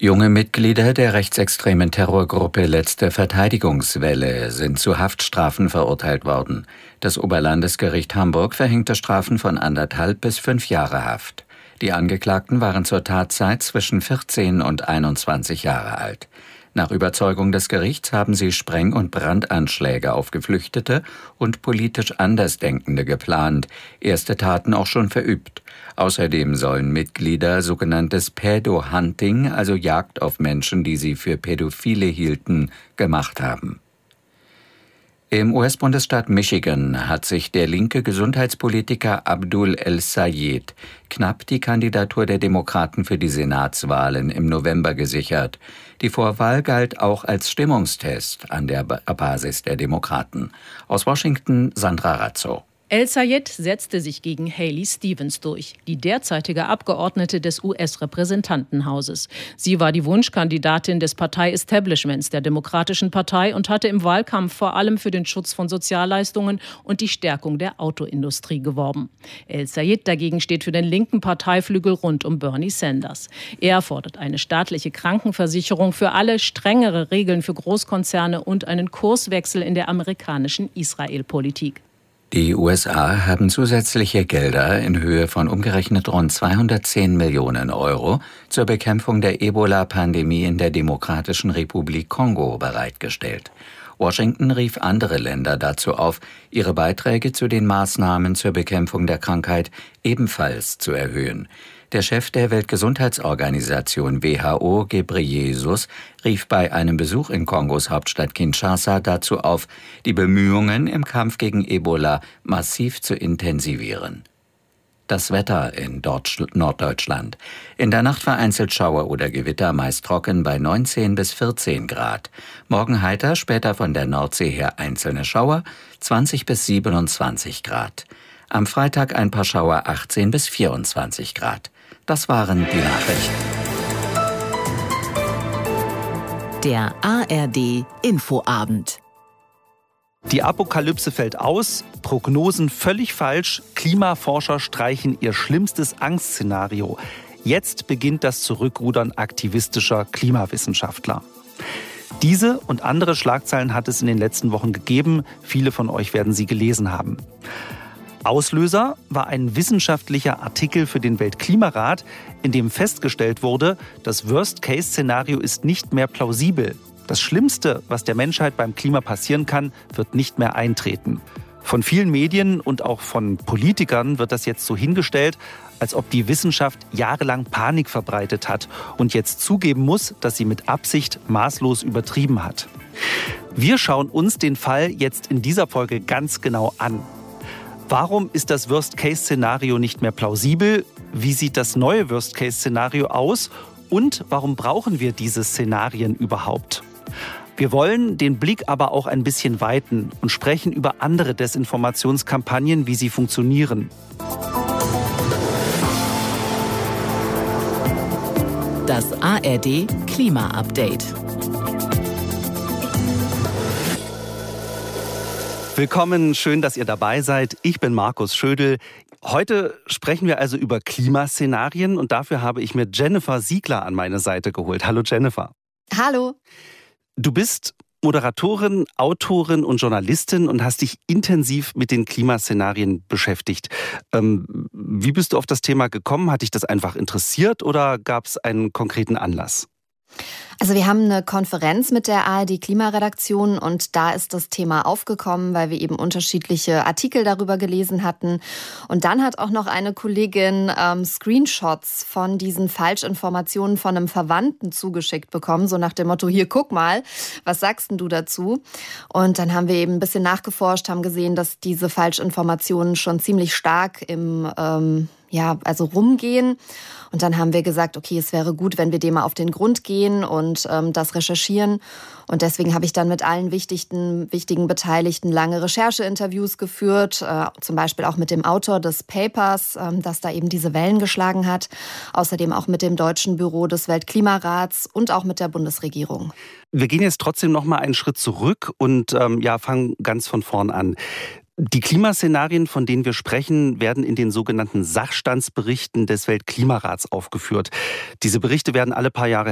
Junge Mitglieder der rechtsextremen Terrorgruppe Letzte Verteidigungswelle sind zu Haftstrafen verurteilt worden. Das Oberlandesgericht Hamburg verhängte Strafen von 1,5 bis 5 Jahre Haft. Die Angeklagten waren zur Tatzeit zwischen 14 und 21 Jahre alt. Nach Überzeugung des Gerichts haben sie Spreng- und Brandanschläge auf Geflüchtete und politisch Andersdenkende geplant, erste Taten auch schon verübt. Außerdem sollen Mitglieder sogenanntes Pädo-Hunting, also Jagd auf Menschen, die sie für Pädophile hielten, gemacht haben. Im US-Bundesstaat Michigan hat sich der linke Gesundheitspolitiker Abdul El-Sayed knapp die Kandidatur der Demokraten für die Senatswahlen im November gesichert. Die Vorwahl galt auch als Stimmungstest an der Basis der Demokraten. Aus Washington Sandra Razzo. El-Sayed setzte sich gegen Haley Stevens durch, die derzeitige Abgeordnete des US-Repräsentantenhauses. Sie war die Wunschkandidatin des Partei-Establishments der Demokratischen Partei und hatte im Wahlkampf vor allem für den Schutz von Sozialleistungen und die Stärkung der Autoindustrie geworben. El-Sayed dagegen steht für den linken Parteiflügel rund um Bernie Sanders. Er fordert eine staatliche Krankenversicherung für alle, strengere Regeln für Großkonzerne und einen Kurswechsel in der amerikanischen Israel-Politik. Die USA haben zusätzliche Gelder in Höhe von umgerechnet rund 210 Millionen Euro zur Bekämpfung der Ebola-Pandemie in der Demokratischen Republik Kongo bereitgestellt. Washington rief andere Länder dazu auf, ihre Beiträge zu den Maßnahmen zur Bekämpfung der Krankheit ebenfalls zu erhöhen. Der Chef der Weltgesundheitsorganisation WHO, Ghebreyesus, rief bei einem Besuch in Kongos Hauptstadt Kinshasa dazu auf, die Bemühungen im Kampf gegen Ebola massiv zu intensivieren. Das Wetter in Norddeutschland. In der Nacht vereinzelt Schauer oder Gewitter, meist trocken bei 19 bis 14 Grad. Morgen heiter, später von der Nordsee her einzelne Schauer, 20 bis 27 Grad. Am Freitag ein paar Schauer, 18 bis 24 Grad. Das waren die Nachrichten. Der ARD Infoabend. Die Apokalypse fällt aus, Prognosen völlig falsch, Klimaforscher streichen ihr schlimmstes Angstszenario. Jetzt beginnt das Zurückrudern aktivistischer Klimawissenschaftler. Diese und andere Schlagzeilen hat es in den letzten Wochen gegeben. Viele von euch werden sie gelesen haben. Auslöser war ein wissenschaftlicher Artikel für den Weltklimarat, in dem festgestellt wurde, das Worst-Case-Szenario ist nicht mehr plausibel. Das Schlimmste, was der Menschheit beim Klima passieren kann, wird nicht mehr eintreten. Von vielen Medien und auch von Politikern wird das jetzt so hingestellt, als ob die Wissenschaft jahrelang Panik verbreitet hat und jetzt zugeben muss, dass sie mit Absicht maßlos übertrieben hat. Wir schauen uns den Fall jetzt in dieser Folge ganz genau an. Warum ist das Worst-Case-Szenario nicht mehr plausibel? Wie sieht das neue Worst-Case-Szenario aus? Und warum brauchen wir diese Szenarien überhaupt? Wir wollen den Blick aber auch ein bisschen weiten und sprechen über andere Desinformationskampagnen, wie sie funktionieren. Das ARD Klima-Update. Willkommen, schön, dass ihr dabei seid. Ich bin Markus Schödel. Heute sprechen wir also über Klimaszenarien und dafür habe ich mir Jennifer Siegler an meine Seite geholt. Hallo Jennifer. Hallo. Du bist Moderatorin, Autorin und Journalistin und hast dich intensiv mit den Klimaszenarien beschäftigt. Wie bist du auf das Thema gekommen? Hat dich das einfach interessiert oder gab es einen konkreten Anlass? Also wir haben eine Konferenz mit der ARD-Klimaredaktion und da ist das Thema aufgekommen, weil wir eben unterschiedliche Artikel darüber gelesen hatten. Und dann hat auch noch eine Kollegin Screenshots von diesen Falschinformationen von einem Verwandten zugeschickt bekommen, so nach dem Motto, hier, guck mal, was sagst denn du dazu? Und dann haben wir eben ein bisschen nachgeforscht, haben gesehen, dass diese Falschinformationen schon ziemlich stark rumgehen. Und dann haben wir gesagt, okay, es wäre gut, wenn wir dem mal auf den Grund gehen und das recherchieren. Und deswegen habe ich dann mit allen wichtigen Beteiligten lange Rechercheinterviews geführt, zum Beispiel auch mit dem Autor des Papers, das da eben diese Wellen geschlagen hat. Außerdem auch mit dem Deutschen Büro des Weltklimarats und auch mit der Bundesregierung. Wir gehen jetzt trotzdem noch mal einen Schritt zurück und fangen ganz von vorn an. Die Klimaszenarien, von denen wir sprechen, werden in den sogenannten Sachstandsberichten des Weltklimarats aufgeführt. Diese Berichte werden alle paar Jahre